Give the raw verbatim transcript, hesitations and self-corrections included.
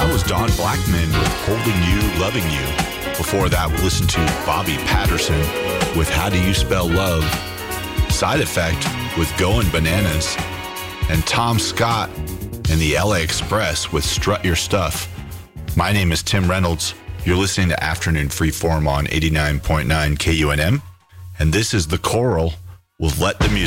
That was Don Blackman with Holding You, Loving You. Before that, we listened to Bobby Patterson with How Do You Spell Love, Side Effect with Going Bananas, and Tom Scott and the L A Express with Strut Your Stuff. My name is Tim Reynolds. You're listening to Afternoon Freeform on eighty-nine point nine K U N M, and this is The Coral with Let the Music